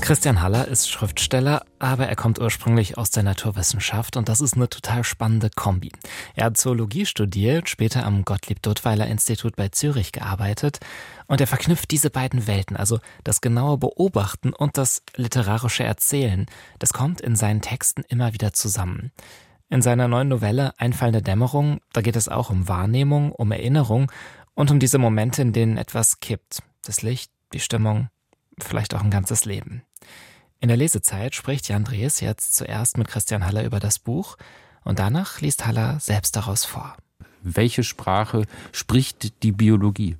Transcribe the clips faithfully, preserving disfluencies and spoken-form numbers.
Christian Haller ist Schriftsteller, aber er kommt ursprünglich aus der Naturwissenschaft und das ist eine total spannende Kombi. Er hat Zoologie studiert, später am Gottlieb-Duttweiler-Institut bei Zürich gearbeitet und er verknüpft diese beiden Welten, also das genaue Beobachten und das literarische Erzählen. Das kommt in seinen Texten immer wieder zusammen. In seiner neuen Novelle Einfallende Dämmerung, da geht es auch um Wahrnehmung, um Erinnerung und um diese Momente, in denen etwas kippt. Das Licht, die Stimmung, vielleicht auch ein ganzes Leben. In der Lesezeit spricht Jan Drees jetzt zuerst mit Christian Haller über das Buch und danach liest Haller selbst daraus vor. Welche Sprache spricht die Biologie?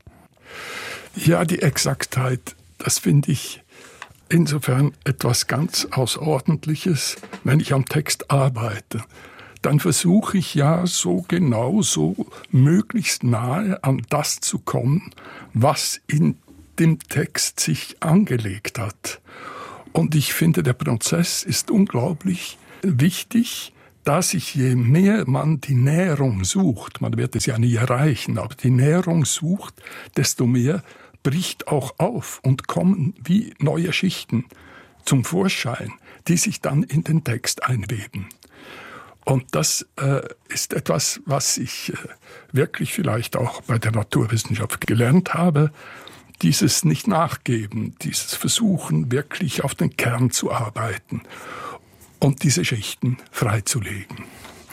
Ja, die Exaktheit, das finde ich insofern etwas ganz Außerordentliches, wenn ich am Text arbeite. Dann versuche ich ja so genau, so möglichst nahe an das zu kommen, was in dem Text sich angelegt hat. Und ich finde, der Prozess ist unglaublich wichtig, dass sich je mehr man die Näherung sucht, man wird es ja nie erreichen, aber die Näherung sucht, desto mehr bricht auch auf und kommen wie neue Schichten zum Vorschein, die sich dann in den Text einweben. Und das äh, ist etwas, was ich äh, wirklich vielleicht auch bei der Naturwissenschaft gelernt habe, dieses nicht nachgeben, dieses Versuchen, wirklich auf den Kern zu arbeiten und diese Schichten freizulegen.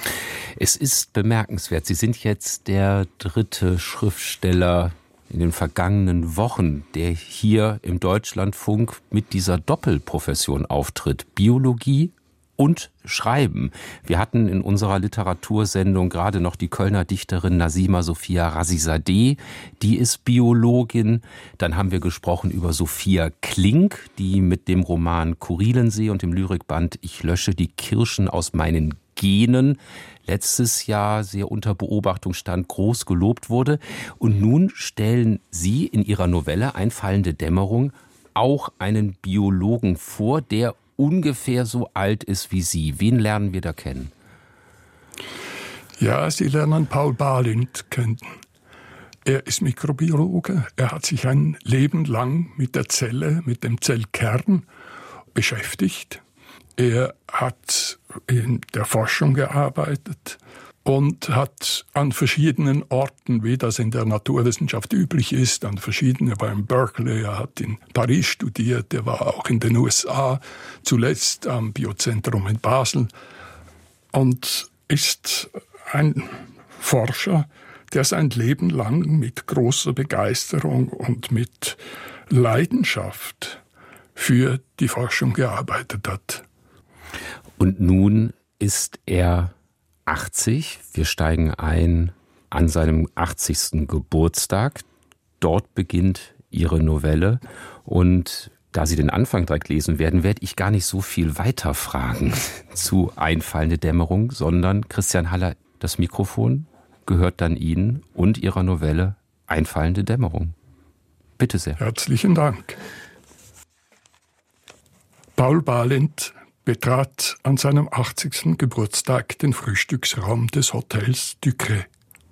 Es ist bemerkenswert, Sie sind jetzt der dritte Schriftsteller in den vergangenen Wochen, der hier im Deutschlandfunk mit dieser Doppelprofession auftritt. Biologie und Schreiben. Wir hatten in unserer Literatursendung gerade noch die Kölner Dichterin Nazima Sophia Razizadeh, die ist Biologin. Dann haben wir gesprochen über Sophia Klink, die mit dem Roman Kurilensee und dem Lyrikband Ich lösche die Kirschen aus meinen Genen letztes Jahr sehr unter Beobachtung stand, groß gelobt wurde. Und nun stellen Sie in Ihrer Novelle Einfallende Dämmerung auch einen Biologen vor, der ungefähr so alt ist wie Sie. Wen lernen wir da kennen? Ja, Sie lernen Paul Balint kennen. Er ist Mikrobiologe. Er hat sich ein Leben lang mit der Zelle, mit dem Zellkern beschäftigt. Er hat in der Forschung gearbeitet und hat an verschiedenen Orten, wie das in der Naturwissenschaft üblich ist, an verschiedenen, er war in Berkeley, er hat in Paris studiert, er war auch in den U S A, zuletzt am Biozentrum in Basel und ist ein Forscher, der sein Leben lang mit großer Begeisterung und mit Leidenschaft für die Forschung gearbeitet hat. Und nun ist er achtzig. Wir steigen ein an seinem achtzigsten Geburtstag. Dort beginnt Ihre Novelle. Und da Sie den Anfang direkt lesen werden, werde ich gar nicht so viel weiter fragen zu Einfallende Dämmerung, sondern Christian Haller, das Mikrofon gehört dann Ihnen und Ihrer Novelle Einfallende Dämmerung. Bitte sehr. Herzlichen Dank. Paul Balint betrat an seinem achtzigsten Geburtstag den Frühstücksraum des Hotels Ducret.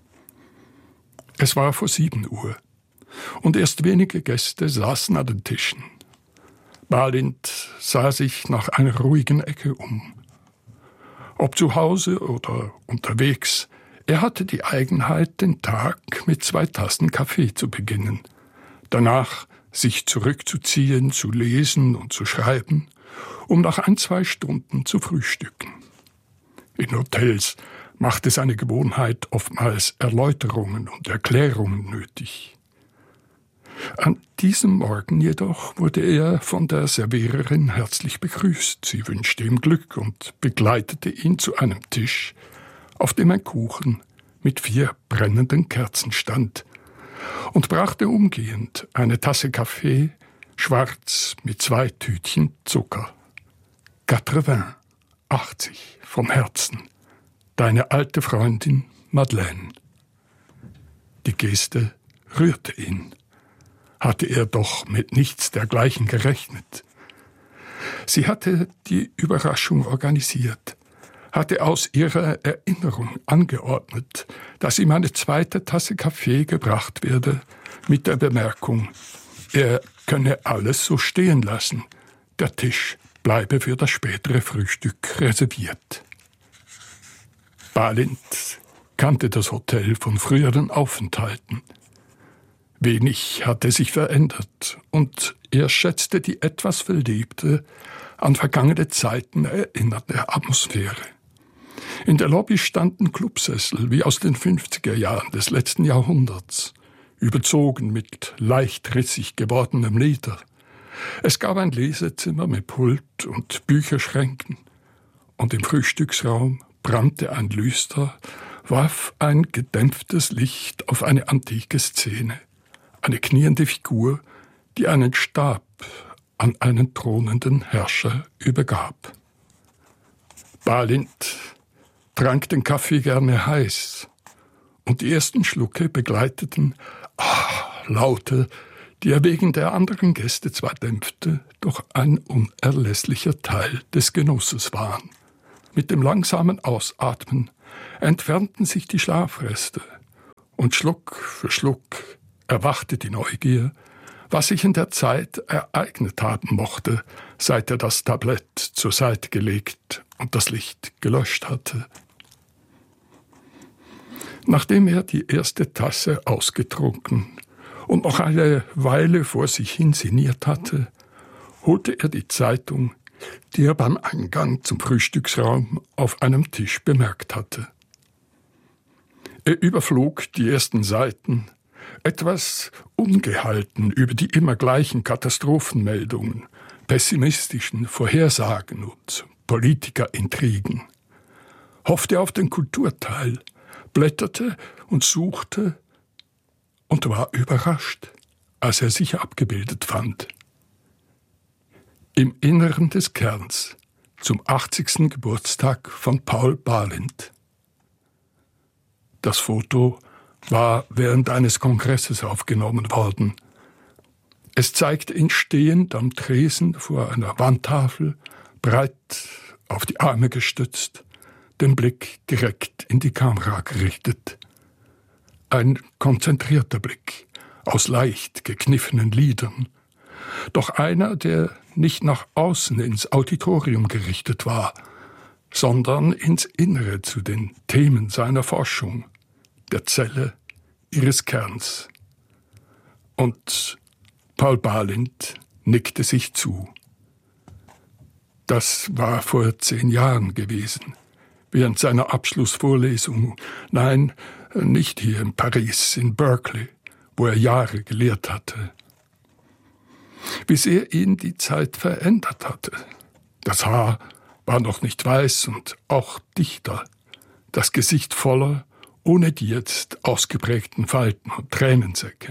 Es war vor sieben Uhr und erst wenige Gäste saßen an den Tischen. Balint sah sich nach einer ruhigen Ecke um. Ob zu Hause oder unterwegs, er hatte die Eigenheit, den Tag mit zwei Tassen Kaffee zu beginnen, danach sich zurückzuziehen, zu lesen und zu schreiben, um nach ein, zwei Stunden zu frühstücken. In Hotels macht es eine Gewohnheit oftmals Erläuterungen und Erklärungen nötig. An diesem Morgen jedoch wurde er von der Serviererin herzlich begrüßt. Sie wünschte ihm Glück und begleitete ihn zu einem Tisch, auf dem ein Kuchen mit vier brennenden Kerzen stand, und brachte umgehend eine Tasse Kaffee, schwarz mit zwei Tütchen Zucker. achtzig, achtzig, vom Herzen. Deine alte Freundin Madeleine. Die Geste rührte ihn. Hatte er doch mit nichts dergleichen gerechnet. Sie hatte die Überraschung organisiert, hatte aus ihrer Erinnerung angeordnet, dass ihm eine zweite Tasse Kaffee gebracht werde, mit der Bemerkung, er könne alles so stehen lassen, der Tisch bleibe für das spätere Frühstück reserviert. Balint kannte das Hotel von früheren Aufenthalten. Wenig hatte sich verändert und er schätzte die etwas verlebte, an vergangene Zeiten erinnerte Atmosphäre. In der Lobby standen Clubsessel wie aus den fünfziger Jahren des letzten Jahrhunderts, überzogen mit leicht rissig gewordenem Leder. Es gab ein Lesezimmer mit Pult und Bücherschränken und im Frühstücksraum brannte ein Lüster, warf ein gedämpftes Licht auf eine antike Szene, eine kniende Figur, die einen Stab an einen thronenden Herrscher übergab. Balint trank den Kaffee gerne heiß, und die ersten Schlucke begleiteten ah, Laute, die er wegen der anderen Gäste zwar dämpfte, doch ein unerlässlicher Teil des Genusses waren. Mit dem langsamen Ausatmen entfernten sich die Schlafreste, und Schluck für Schluck erwachte die Neugier, was sich in der Zeit ereignet haben mochte, seit er das Tablett zur Seite gelegt und das Licht gelöscht hatte. Nachdem er die erste Tasse ausgetrunken und noch eine Weile vor sich hin sinniert hatte, holte er die Zeitung, die er beim Eingang zum Frühstücksraum auf einem Tisch bemerkt hatte. Er überflog die ersten Seiten, etwas ungehalten über die immer gleichen Katastrophenmeldungen, pessimistischen Vorhersagen und Politikerintrigen, hoffte auf den Kulturteil, blätterte und suchte und war überrascht, als er sich abgebildet fand. Im Inneren des Kerns zum achtzigsten Geburtstag von Paul Balint. Das Foto war während eines Kongresses aufgenommen worden. Es zeigte ihn stehend am Tresen vor einer Wandtafel, breit auf die Arme gestützt, den Blick direkt in die Kamera gerichtet. Ein konzentrierter Blick aus leicht gekniffenen Lidern, doch einer, der nicht nach außen ins Auditorium gerichtet war, sondern ins Innere zu den Themen seiner Forschung, der Zelle ihres Kerns. Und Paul Balint nickte sich zu. Das war vor zehn Jahren gewesen, während seiner Abschlussvorlesung, nein, nicht hier in Paris, in Berkeley, wo er Jahre gelehrt hatte. Wie sehr ihn die Zeit verändert hatte. Das Haar war noch nicht weiß und auch dichter, das Gesicht voller, ohne die jetzt ausgeprägten Falten und Tränensäcke.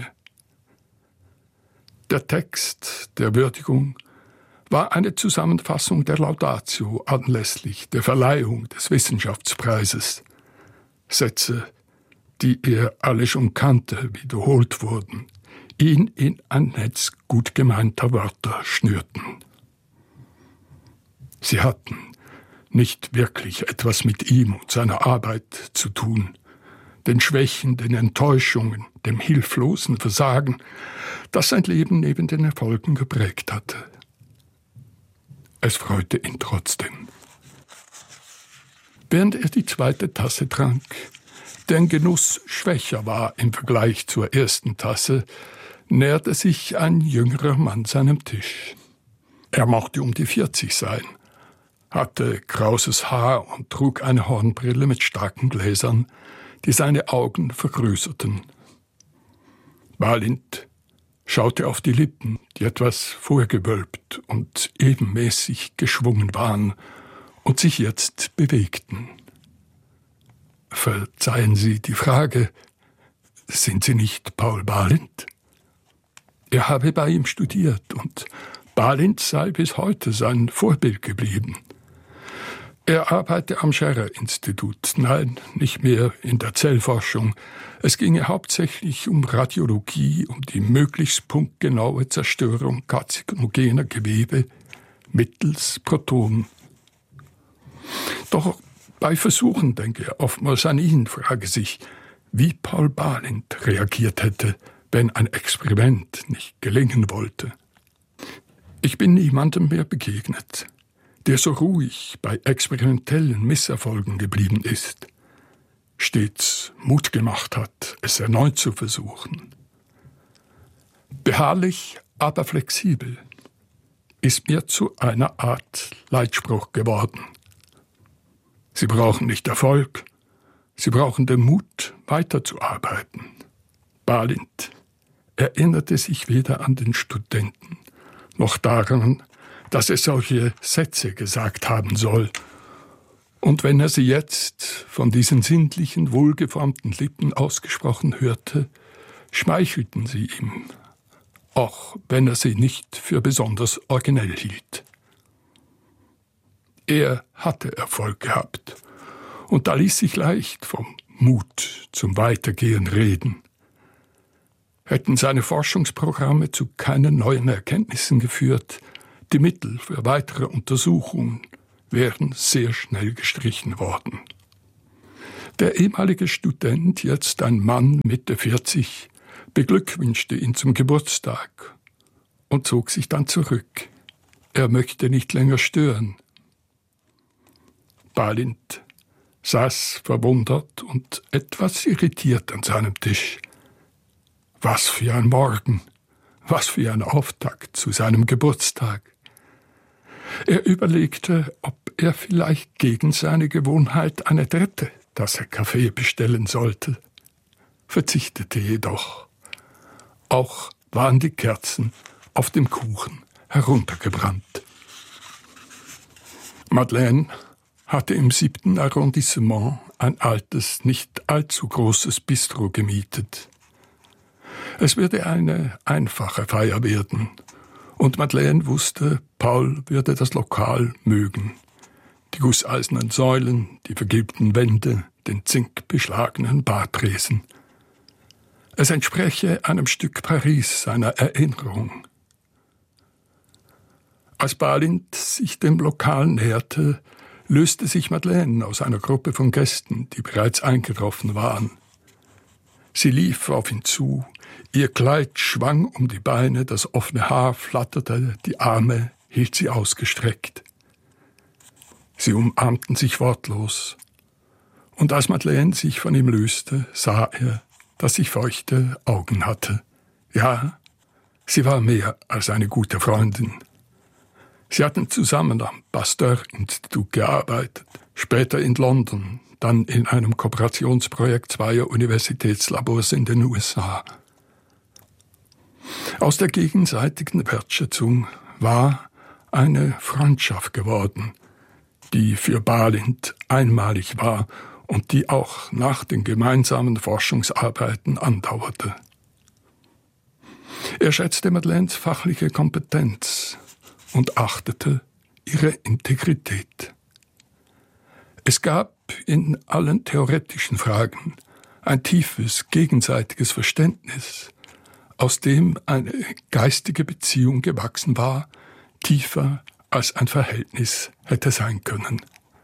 Der Text der Würdigung war eine Zusammenfassung der Laudatio anlässlich der Verleihung des Wissenschaftspreises. Sätze, die er alle schon kannte, wiederholt wurden, ihn in ein Netz gut gemeinter Wörter schnürten. Sie hatten nicht wirklich etwas mit ihm und seiner Arbeit zu tun, den Schwächen, den Enttäuschungen, dem hilflosen Versagen, das sein Leben neben den Erfolgen geprägt hatte. Es freute ihn trotzdem. Während er die zweite Tasse trank, deren Genuss schwächer war im Vergleich zur ersten Tasse, näherte sich ein jüngerer Mann seinem Tisch. Er mochte um die vierzig sein, hatte krauses Haar und trug eine Hornbrille mit starken Gläsern, die seine Augen vergrößerten. Balint schaute auf die Lippen, die etwas vorgewölbt und ebenmäßig geschwungen waren und sich jetzt bewegten. Verzeihen Sie die Frage, sind Sie nicht Paul Balint? Er habe bei ihm studiert und Balint sei bis heute sein Vorbild geblieben. Er arbeite am Scherrer-Institut, nein, nicht mehr in der Zellforschung. Es ginge hauptsächlich um Radiologie, um die möglichst punktgenaue Zerstörung karzinogener Gewebe mittels Protonen. Doch bei Versuchen denke er oftmals an ihn, frage sich, wie Paul Balint reagiert hätte, wenn ein Experiment nicht gelingen wollte. Ich Ich bin niemandem mehr begegnet, der so ruhig bei experimentellen Misserfolgen geblieben ist, stets Mut gemacht hat, es erneut zu versuchen. Beharrlich, aber flexibel ist mir zu einer Art Leitspruch geworden. Sie brauchen nicht Erfolg, sie brauchen den Mut, weiterzuarbeiten. Balint erinnerte sich weder an den Studenten noch daran, dass er solche Sätze gesagt haben soll. Und wenn er sie jetzt von diesen sinnlichen, wohlgeformten Lippen ausgesprochen hörte, schmeichelten sie ihm, auch wenn er sie nicht für besonders originell hielt. Er hatte Erfolg gehabt, und da ließ sich leicht vom Mut zum Weitergehen reden. Hätten seine Forschungsprogramme zu keinen neuen Erkenntnissen geführt, die Mittel für weitere Untersuchungen wären sehr schnell gestrichen worden. Der ehemalige Student, jetzt ein Mann Mitte vierzig, beglückwünschte ihn zum Geburtstag und zog sich dann zurück. Er möchte nicht länger stören. Balint saß verwundert und etwas irritiert an seinem Tisch. Was für ein Morgen, was für ein Auftakt zu seinem Geburtstag. Er überlegte, ob er vielleicht gegen seine Gewohnheit eine dritte Tasse Kaffee bestellen sollte, verzichtete jedoch. Auch waren die Kerzen auf dem Kuchen heruntergebrannt. Madeleine hatte im siebten Arrondissement ein altes, nicht allzu großes Bistro gemietet. Es würde eine einfache Feier werden, und Madeleine wusste, Paul würde das Lokal mögen. Die gusseisernen Säulen, die vergilbten Wände, den zinkbeschlagenen Bartresen. Es entspräche einem Stück Paris seiner Erinnerung. Als Balint sich dem Lokal näherte, löste sich Madeleine aus einer Gruppe von Gästen, die bereits eingetroffen waren. Sie lief auf ihn zu, ihr Kleid schwang um die Beine, das offene Haar flatterte, die Arme hielt sie ausgestreckt. Sie umarmten sich wortlos, und als Madeleine sich von ihm löste, sah er, dass sie feuchte Augen hatte. Ja, sie war mehr als eine gute Freundin. Sie hatten zusammen am Pasteur-Institut gearbeitet, später in London, dann in einem Kooperationsprojekt zweier Universitätslabors in den U S A. Aus der gegenseitigen Wertschätzung war eine Freundschaft geworden, die für Balint einmalig war und die auch nach den gemeinsamen Forschungsarbeiten andauerte. Er schätzte Madeleines fachliche Kompetenz und achtete ihre Integrität. Es gab in allen theoretischen Fragen ein tiefes, gegenseitiges Verständnis, aus dem eine geistige Beziehung gewachsen war, tiefer als ein Verhältnis hätte sein können.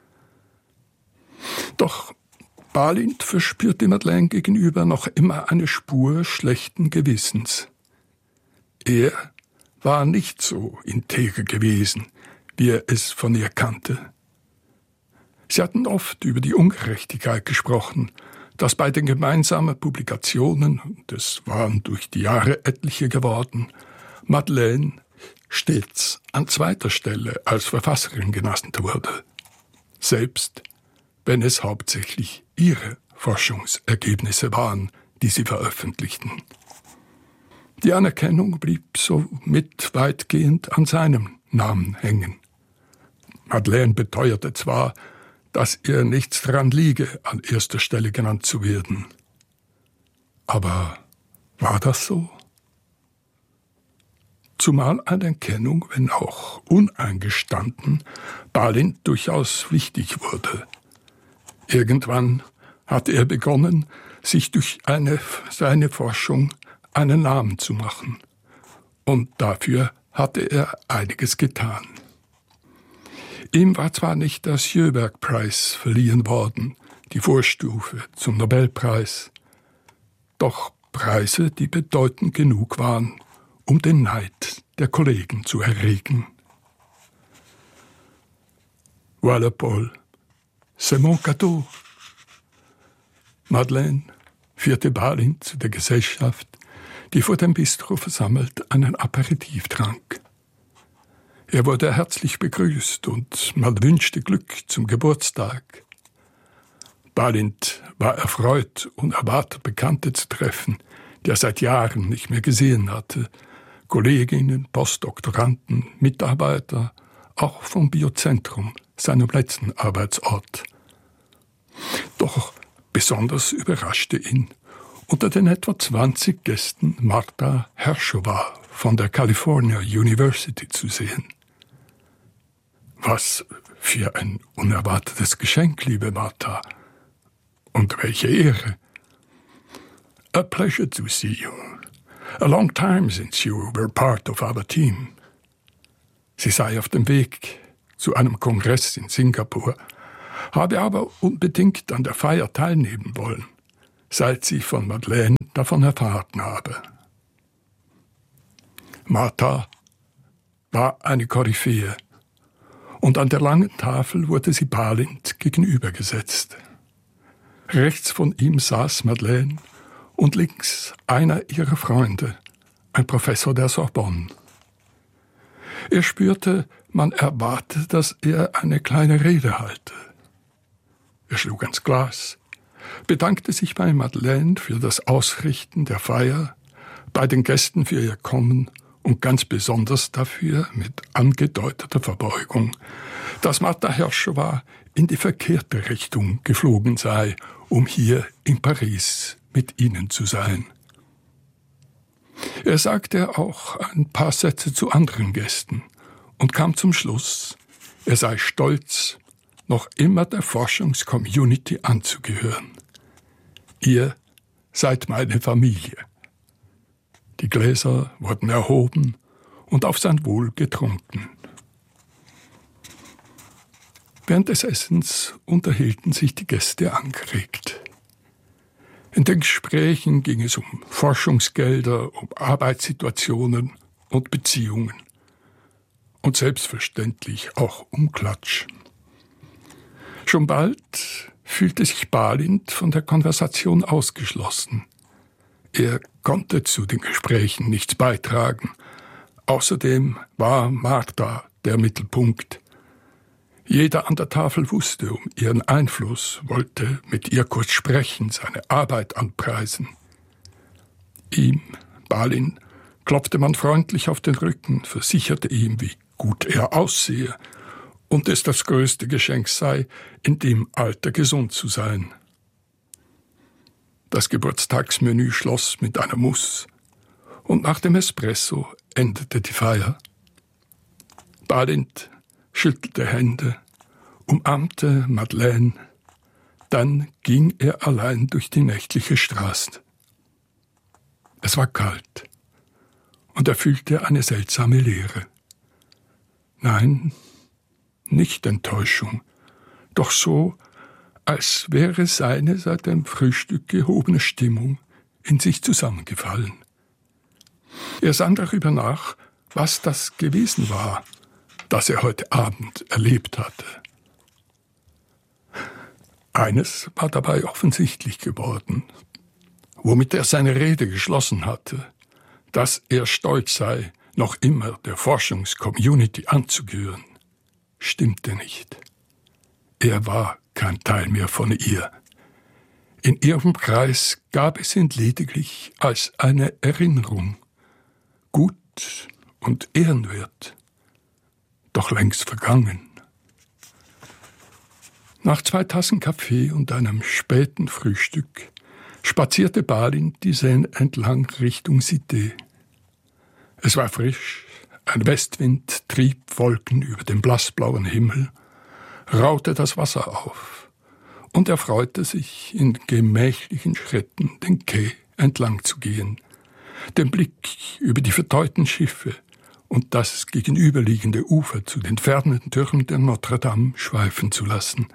Doch Balint verspürte Madeleine gegenüber noch immer eine Spur schlechten Gewissens. Er war nicht so integer gewesen, wie er es von ihr kannte. Sie hatten oft über die Ungerechtigkeit gesprochen, dass bei den gemeinsamen Publikationen, und es waren durch die Jahre etliche geworden, Madeleine stets an zweiter Stelle als Verfasserin genannt wurde, selbst wenn es hauptsächlich ihre Forschungsergebnisse waren, die sie veröffentlichten. Die Anerkennung blieb somit weitgehend an seinem Namen hängen. Madeleine beteuerte zwar, dass ihr nichts daran liege, an erster Stelle genannt zu werden. Aber war das so? Zumal Anerkennung, wenn auch uneingestanden, Balint durchaus wichtig wurde. Irgendwann hatte er begonnen, sich durch eine, seine Forschung einen Namen zu machen. Und dafür hatte er einiges getan. Ihm war zwar nicht der Sjöberg-Preis verliehen worden, die Vorstufe zum Nobelpreis, doch Preise, die bedeutend genug waren, um den Neid der Kollegen zu erregen. Voilà, Paul, c'est mon cadeau. Madeleine führte Balint zu der Gesellschaft, die vor dem Bistro versammelt einen Aperitif trank. Er wurde herzlich begrüßt und man wünschte Glück zum Geburtstag. Balint war erfreut, unerwartet Bekannte zu treffen, die er seit Jahren nicht mehr gesehen hatte. Kolleginnen, Postdoktoranden, Mitarbeiter, auch vom Biozentrum, seinem letzten Arbeitsort. Doch besonders überraschte ihn unter den etwa zwanzig Gästen Martha Hershova von der California University zu sehen. Was für ein unerwartetes Geschenk, liebe Martha. Und welche Ehre. A pleasure to see you. A long time since you were part of our team. Sie sei auf dem Weg zu einem Kongress in Singapur, habe aber unbedingt an der Feier teilnehmen wollen, seit sie von Madeleine davon erfahren habe. Martha war eine Koryphäe, und an der langen Tafel wurde sie Balint gegenübergesetzt. Rechts von ihm saß Madeleine und links einer ihrer Freunde, ein Professor der Sorbonne. Er spürte, man erwarte, dass er eine kleine Rede halte. Er schlug ans Glas, bedankte sich bei Madeleine für das Ausrichten der Feier, bei den Gästen für ihr Kommen und ganz besonders dafür, mit angedeuteter Verbeugung, dass Martha Hershova in die verkehrte Richtung geflogen sei, um hier in Paris mit ihnen zu sein. Er sagte auch ein paar Sätze zu anderen Gästen und kam zum Schluss, er sei stolz, noch immer der Forschungscommunity anzugehören. Ihr seid meine Familie. Die Gläser wurden erhoben und auf sein Wohl getrunken. Während des Essens unterhielten sich die Gäste angeregt. In den Gesprächen ging es um Forschungsgelder, um Arbeitssituationen und Beziehungen und selbstverständlich auch um Klatsch. Schon bald fühlte sich Balint von der Konversation ausgeschlossen. Er konnte zu den Gesprächen nichts beitragen. Außerdem war Martha der Mittelpunkt. Jeder an der Tafel wusste um ihren Einfluss, wollte mit ihr kurz sprechen, seine Arbeit anpreisen. Ihm, Balint, klopfte man freundlich auf den Rücken, versicherte ihm, wie gut er aussehe und es das größte Geschenk sei, in dem Alter gesund zu sein. Das Geburtstagsmenü schloss mit einer Mousse und nach dem Espresso endete die Feier. Balint schüttelte Hände, umarmte Madeleine, dann ging er allein durch die nächtliche Straße. Es war kalt und er fühlte eine seltsame Leere. Nein, nicht Enttäuschung, doch so, als wäre seine seit dem Frühstück gehobene Stimmung in sich zusammengefallen. Er sann darüber nach, was das gewesen war, das er heute Abend erlebt hatte. Eines war dabei offensichtlich geworden, womit er seine Rede geschlossen hatte, dass er stolz sei, noch immer der Forschungscommunity anzugehören, stimmte nicht. Er war kein Teil mehr von ihr. In ihrem Kreis gab es ihn lediglich als eine Erinnerung, gut und ehrenwert, doch längst vergangen. Nach zwei Tassen Kaffee und einem späten Frühstück spazierte Balint die Seine entlang Richtung Cité. Es war frisch, ein Westwind trieb Wolken über den blassblauen Himmel, raute das Wasser auf, und er freute sich, in gemächlichen Schritten den Quai entlang zu gehen, den Blick über die verteuten Schiffe und das gegenüberliegende Ufer zu den fernen Türmen der Notre Dame schweifen zu lassen.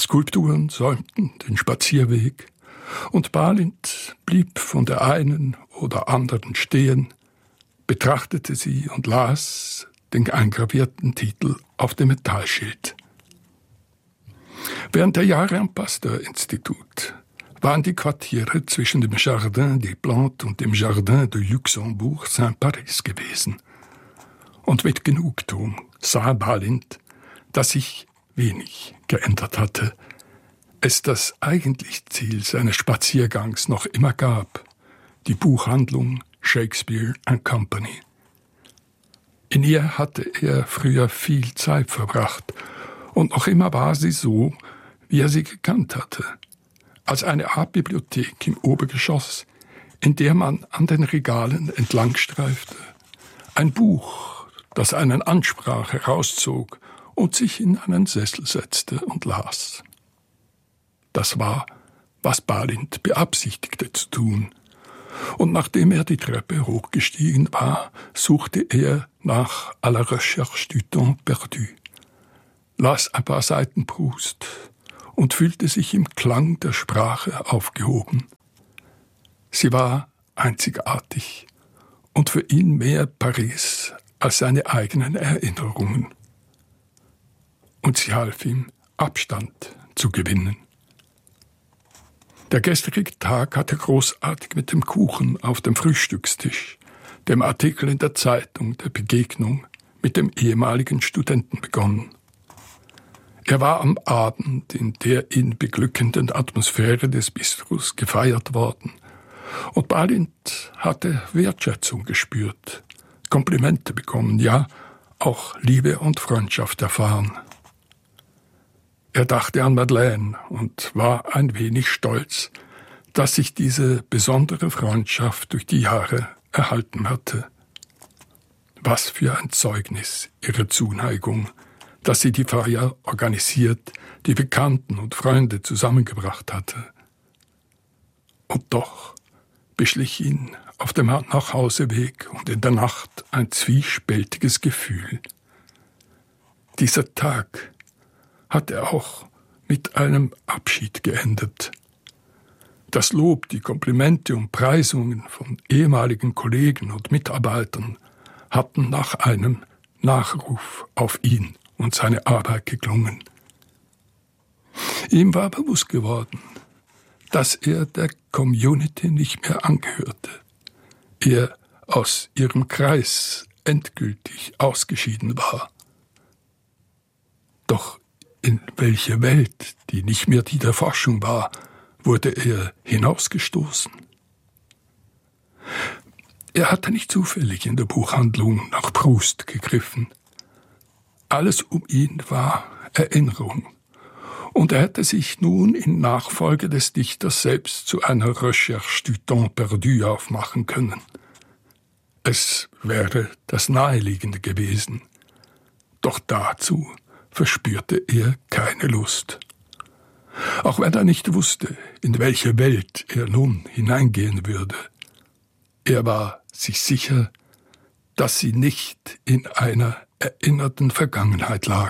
Skulpturen säumten den Spazierweg, und Balint blieb von der einen oder anderen stehen, betrachtete sie und las den eingravierten Titel auf dem Metallschild. Während der Jahre am Pasteur-Institut waren die Quartiere zwischen dem Jardin des Plantes und dem Jardin de Luxembourg Saint-Paris gewesen. Und mit Genugtuung sah Balint, dass sich wenig geändert hatte, es das eigentliche Ziel seines Spaziergangs noch immer gab, die Buchhandlung Shakespeare and Company. In ihr hatte er früher viel Zeit verbracht, und noch immer war sie so, wie er sie gekannt hatte, als eine Art Bibliothek im Obergeschoss, in der man an den Regalen entlangstreifte, ein Buch, das einen ansprach, herauszog und sich in einen Sessel setzte und las. Das war, was Balint beabsichtigte zu tun, und nachdem er die Treppe hochgestiegen war, suchte er nach À la recherche du temps perdu, las ein paar Seiten Proust und fühlte sich im Klang der Sprache aufgehoben. Sie war einzigartig und für ihn mehr Paris als seine eigenen Erinnerungen. Und sie half ihm, Abstand zu gewinnen. Der gestrige Tag hatte großartig mit dem Kuchen auf dem Frühstückstisch, dem Artikel in der Zeitung, der Begegnung mit dem ehemaligen Studenten begonnen. Er war am Abend in der ihn beglückenden Atmosphäre des Bistros gefeiert worden, und Balint hatte Wertschätzung gespürt, Komplimente bekommen, ja, auch Liebe und Freundschaft erfahren. Er dachte an Madeleine und war ein wenig stolz, dass sich diese besondere Freundschaft durch die Jahre erhalten hatte. Was für ein Zeugnis ihrer Zuneigung, dass sie die Feier organisiert, die Bekannten und Freunde zusammengebracht hatte. Und doch beschlich ihn auf dem Nachhauseweg und in der Nacht ein zwiespältiges Gefühl. Dieser Tag hatte auch mit einem Abschied geendet. Das Lob, die Komplimente und Preisungen von ehemaligen Kollegen und Mitarbeitern hatten nach einem Nachruf auf ihn und seine Arbeit geklungen. Ihm war bewusst geworden, dass er der Community nicht mehr angehörte, er aus ihrem Kreis endgültig ausgeschieden war. Doch in welche Welt, die nicht mehr die der Forschung war, wurde er hinausgestoßen? Er hatte nicht zufällig in der Buchhandlung nach Proust gegriffen. Alles um ihn war Erinnerung, und er hätte sich nun in Nachfolge des Dichters selbst zu einer Recherche du temps perdu aufmachen können. Es wäre das Naheliegende gewesen, doch dazu verspürte er keine Lust. Auch wenn er nicht wusste, in welche Welt er nun hineingehen würde. Er war sich sicher, dass sie nicht in einer erinnerten Vergangenheit lag.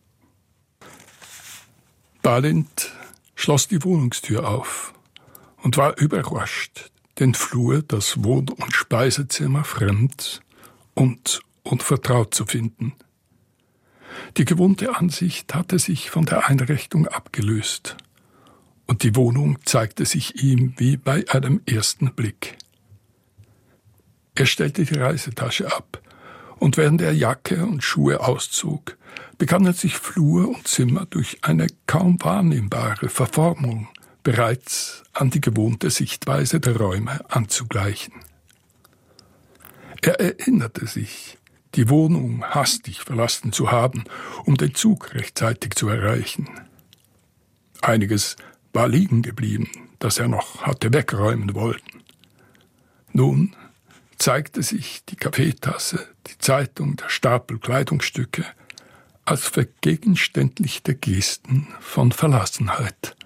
Balint schloss die Wohnungstür auf und war überrascht, den Flur, das Wohn- und Speisezimmer fremd und unvertraut zu finden. Die gewohnte Ansicht hatte sich von der Einrichtung abgelöst, und die Wohnung zeigte sich ihm wie bei einem ersten Blick. Er stellte die Reisetasche ab, und während er Jacke und Schuhe auszog, begannen sich Flur und Zimmer durch eine kaum wahrnehmbare Verformung bereits an die gewohnte Sichtweise der Räume anzugleichen. Er erinnerte sich, die Wohnung hastig verlassen zu haben, um den Zug rechtzeitig zu erreichen. Einiges war liegen geblieben, das er noch hatte wegräumen wollen. Nun zeigte sich die Kaffeetasse, die Zeitung, der Stapel Kleidungsstücke als vergegenständlichte Gesten von Verlassenheit.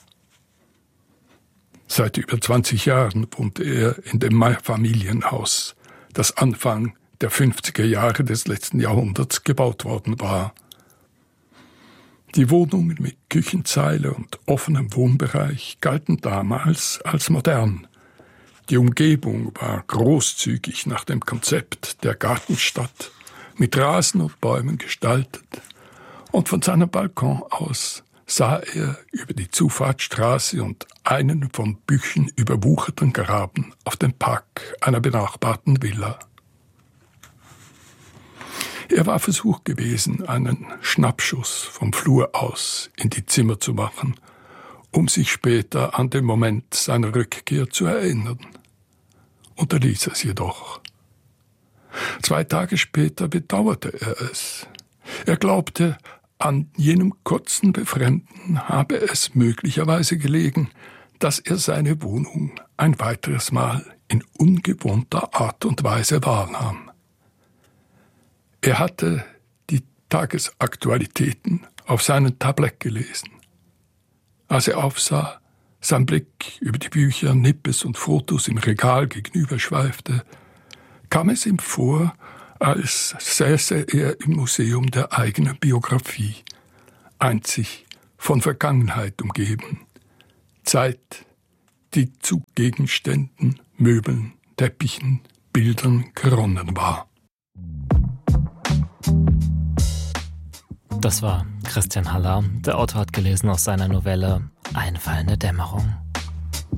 Seit über zwanzig Jahren wohnte er in dem Meierfamilienhaus, das Anfang der fünfziger Jahre des letzten Jahrhunderts gebaut worden war. Die Wohnungen mit Küchenzeile und offenem Wohnbereich galten damals als modern, Die Umgebung war großzügig nach dem Konzept der Gartenstadt, mit Rasen und Bäumen gestaltet, und von seinem Balkon aus sah er über die Zufahrtsstraße und einen von Büchen überwucherten Graben auf den Park einer benachbarten Villa. Er war versucht gewesen, einen Schnappschuss vom Flur aus in die Zimmer zu machen, um sich später an den Moment seiner Rückkehr zu erinnern. Unterließ es jedoch. Zwei Tage später bedauerte er es. Er glaubte, an jenem kurzen Befremden habe es möglicherweise gelegen, dass er seine Wohnung ein weiteres Mal in ungewohnter Art und Weise wahrnahm. Er hatte die Tagesaktualitäten auf seinem Tablett gelesen. Als er aufsah, sein Blick über die Bücher, Nippes und Fotos im Regal gegenüber schweifte, kam es ihm vor, als säße er im Museum der eigenen Biografie, einzig von Vergangenheit umgeben. Zeit, die zu Gegenständen, Möbeln, Teppichen, Bildern geronnen war. Das war Christian Haller. Der Autor hat gelesen aus seiner Novelle Einfallende Dämmerung.